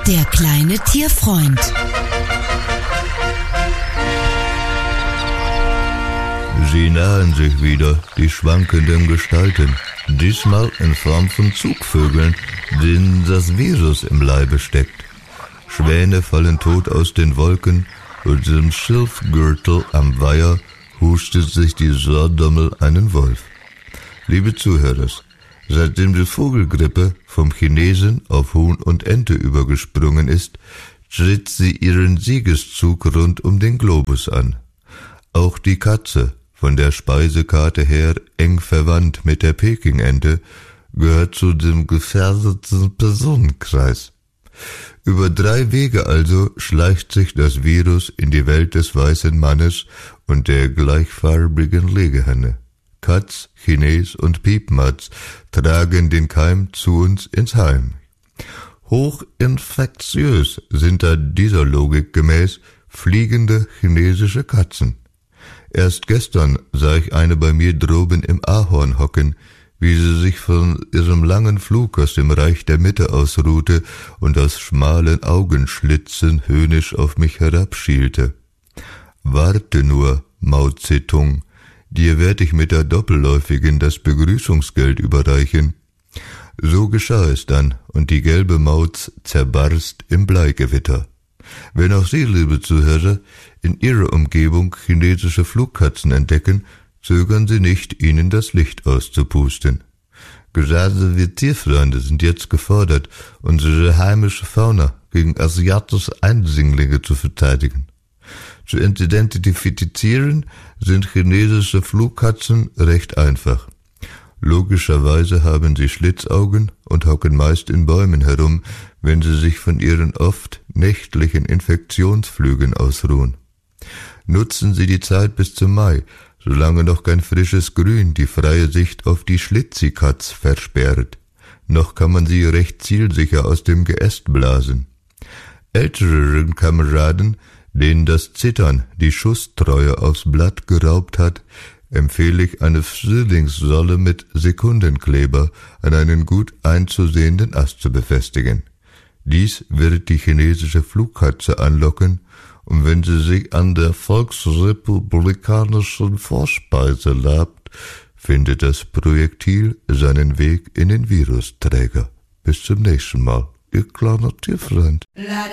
Der kleine Tierfreund. Sie nahen sich wieder, die schwankenden Gestalten, diesmal in Form von Zugvögeln, denen das Virus im Leibe steckt. Schwäne fallen tot aus den Wolken und im Schilfgürtel am Weiher hustet sich die Sordommel einen Wolf. Liebe Zuhörer, seitdem die Vogelgrippe vom Chinesen auf Huhn und Ente übergesprungen ist, tritt sie ihren Siegeszug rund um den Globus an. Auch die Katze, von der Speisekarte her eng verwandt mit der Pekingente, gehört zu dem gefährdeten Personenkreis. Über 3 Wege also schleicht sich das Virus in die Welt des weißen Mannes und der gleichfarbigen Legehenne. Katz, Chines und Piepmatz tragen den Keim zu uns ins Heim. Hochinfektiös sind da dieser Logik gemäß fliegende chinesische Katzen. Erst gestern sah ich eine bei mir droben im Ahorn hocken, wie sie sich von ihrem langen Flug aus dem Reich der Mitte ausruhte und aus schmalen Augenschlitzen höhnisch auf mich herabschielte. Warte nur, Mao Zedong, dir werd ich mit der Doppelläufigen das Begrüßungsgeld überreichen. So geschah es dann, und die gelbe Mauz zerbarst im Bleigewitter. Wenn auch Sie, liebe Zuhörer, in Ihrer Umgebung chinesische Flugkatzen entdecken, zögern Sie nicht, ihnen das Licht auszupusten. Gerade wir Tierfreunde sind jetzt gefordert, unsere heimische Fauna gegen asiatische Eindringlinge zu verteidigen. Zu identifizieren sind chinesische Flugkatzen recht einfach. Logischerweise haben sie Schlitzaugen und hocken meist in Bäumen herum, wenn sie sich von ihren oft nächtlichen Infektionsflügen ausruhen. Nutzen Sie die Zeit bis zum Mai, solange noch kein frisches Grün die freie Sicht auf die Schlitzikatz versperrt. Noch kann man sie recht zielsicher aus dem Geäst blasen. Älteren Kameraden, denen das Zittern die Schusstreue aufs Blatt geraubt hat, empfehle ich eine Frühlingssolle mit Sekundenkleber an einen gut einzusehenden Ast zu befestigen. Dies wird die chinesische Flugkatze anlocken, und wenn sie sich an der volksrepublikanischen Vorspeise labt, findet das Projektil seinen Weg in den Virusträger. Bis zum nächsten Mal, Ihr kleiner Tierfreund.